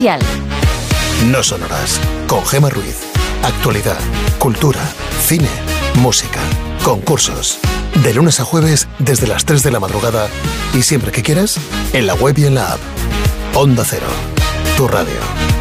No son horas. Con Gemma Ruiz. Actualidad, cultura, cine, música, concursos. De lunes a jueves desde las 3 de la madrugada y siempre que quieras, en la web y en la app. Onda Cero, tu radio.